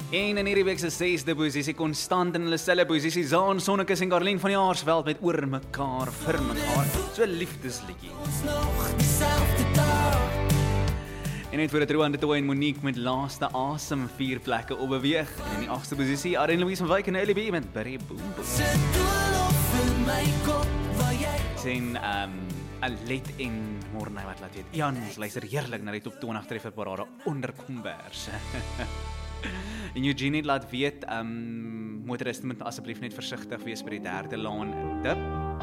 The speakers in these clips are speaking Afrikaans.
En in hierdie week se 6de posisie konstant in hulle selfe posisie Zaan Sonnekus en Karlien van die Jaarsveld met oor mekaar vir mekaar. So liefdesliedjie. En net voor dit Roan de Tooi en Monique met laaste asem 4 plekke op beweeg. En in die 8ste posisie Arjen Louise van Wyk en LB met Berry Boom Boom. Sien Alet en Mornay wat laat weet. Jan, ons luister heerlik na die top 20 treffer parade onder kombers. En Eugenie laat weet, motoriste moet asseblief net versigtig wees by die 3de laan dip.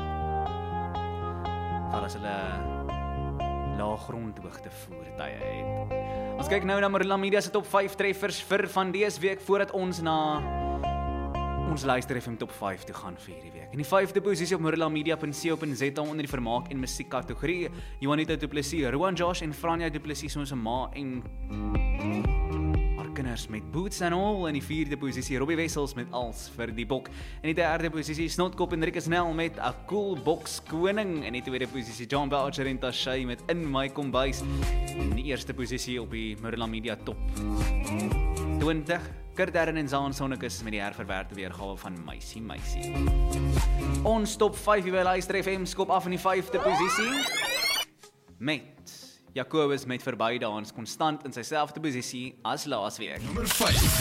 Val as hulle laaggrondhoogte voertuie het. Ons kyk nou na Marula Media se top 5 treffers vir van dese week voordat ons na ons Luister FM top 5 toe gaan vir hierdie week. In die 5de posisie op marulamedia.co.za onder die vermaak en musiek kategorie, Juanita Du Plessis, Roan Josh en Franja Du Plessis soos 'n ma en kinders met Boots and All. In die 4de posisie Robbie Wessels met Als vir die Bok. In die 3de posisie Snotkop en Rikus Nel met 'n Cool Box Koning. In die 2de posisie John Belcher en Tashay met In My Kombuis. In die 1ste posisie op die Marula Media top 20 Kurt Darren en Zaan Sonnekus met die herverwerkte weergawe van Meisie Meisie. Ons top 5 by Luister FM skop af in die 5de posisie met Jacobus met Verbydans konstant in sy selfde posisie as laasweek. Nommer 5.